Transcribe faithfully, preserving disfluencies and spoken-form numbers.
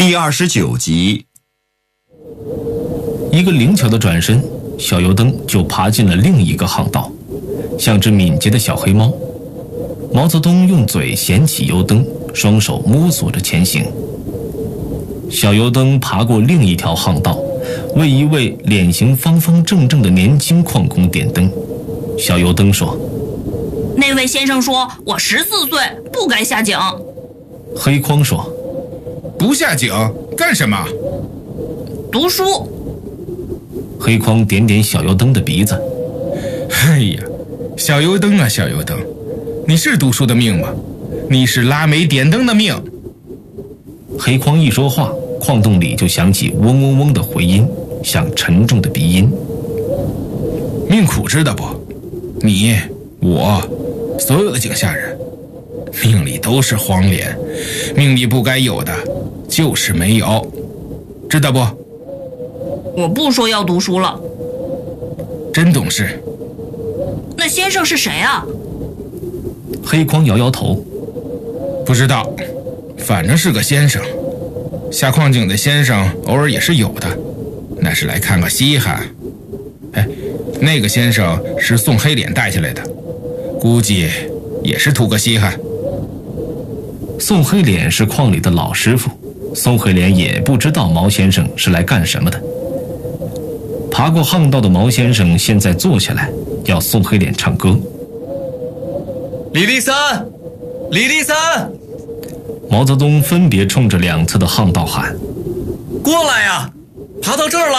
第二十九集。 一个灵巧的转身，小油灯就爬进了另一个巷道，像只敏捷的小黑猫。毛泽东用嘴衔起油灯，双手摸索着前行。小油灯爬过另一条巷道，为一位脸型方方正正的年轻矿工点灯。小油灯说： 那位先生说我十四岁不该下井。 黑框说： 不下井干什么？ 读书。 黑框点点小油灯的鼻子。 哎呀，小油灯啊小油灯，你是读书的命吗？你是拉煤点灯的命。 黑框一说话，矿洞里就响起嗡嗡嗡的回音，像沉重的鼻音。 命苦知道不？你我所有的井下人命里都是黄连，命里不该有的就是没有，知道不？ 我不说要读书了。 真懂事。 那先生是谁啊？ 黑框摇摇头。 不知道，反正是个先生。下矿井的先生偶尔也是有的，那是来看个稀罕。哎，那个先生是宋黑脸带下来的，估计也是图个稀罕。 宋黑脸是矿里的老师傅，宋黑脸也不知道毛先生是来干什么的。爬过巷道的毛先生现在坐下来，要宋黑脸唱歌。 李立三，李立三！ 毛泽东分别冲着两侧的巷道喊： 过来呀，爬到这儿来！